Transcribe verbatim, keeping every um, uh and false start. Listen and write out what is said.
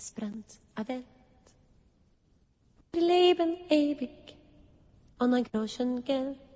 es brennt a Welt. Wir leben ewig, ohne Groschen Geld.